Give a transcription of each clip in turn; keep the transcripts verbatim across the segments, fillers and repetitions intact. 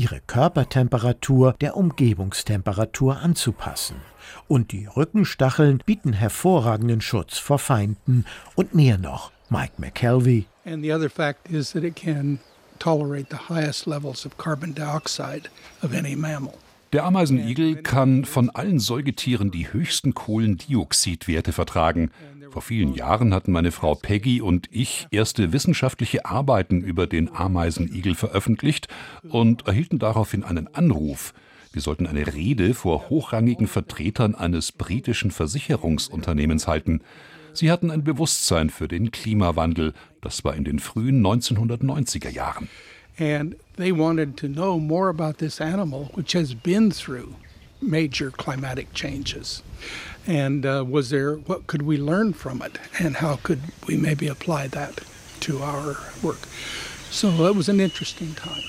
ihre Körpertemperatur der Umgebungstemperatur anzupassen. Und die Rückenstacheln bieten hervorragenden Schutz vor Feinden und mehr noch. Mike McKelvey. And the other fact is that it can tolerate the highest levels of carbon dioxide of any mammal. Der Ameisenigel kann von allen Säugetieren die höchsten Kohlendioxidwerte vertragen. Vor vielen Jahren hatten meine Frau Peggy und ich erste wissenschaftliche Arbeiten über den Ameisenigel veröffentlicht und erhielten daraufhin einen Anruf. Wir sollten eine Rede vor hochrangigen Vertretern eines britischen Versicherungsunternehmens halten. Sie hatten ein Bewusstsein für den Klimawandel. Das war in den frühen neunzehnhundertneunziger Jahren. And they wanted to know more about this animal, which has been through major climatic changes. And uh, was there, what could we learn from it? And how could we maybe apply that to our work? So it was an interesting time.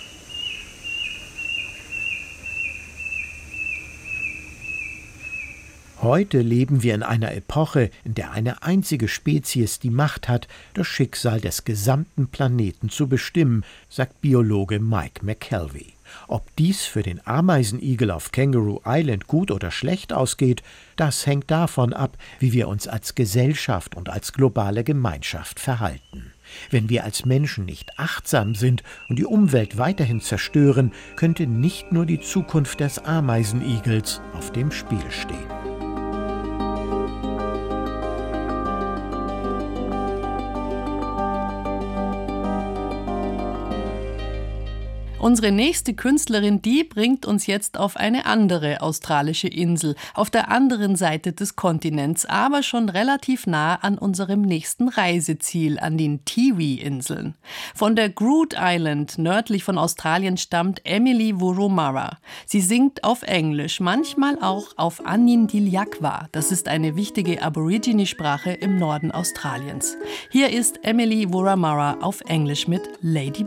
Heute leben wir in einer Epoche, in der eine einzige Spezies die Macht hat, das Schicksal des gesamten Planeten zu bestimmen, sagt Biologe Mike McKelvey. Ob dies für den Ameisenigel auf Kangaroo Island gut oder schlecht ausgeht, das hängt davon ab, wie wir uns als Gesellschaft und als globale Gemeinschaft verhalten. Wenn wir als Menschen nicht achtsam sind und die Umwelt weiterhin zerstören, könnte nicht nur die Zukunft des Ameisenigels auf dem Spiel stehen. Unsere nächste Künstlerin, die bringt uns jetzt auf eine andere australische Insel, auf der anderen Seite des Kontinents, aber schon relativ nah an unserem nächsten Reiseziel, an den Tiwi-Inseln. Von der Groote Island nördlich von Australien stammt Emily Wurundjeri. Sie singt auf Englisch, manchmal auch auf Anindiyakwa. Das ist eine wichtige Aborigine-Sprache im Norden Australiens. Hier ist Emily Wurundjeri auf Englisch mit Lady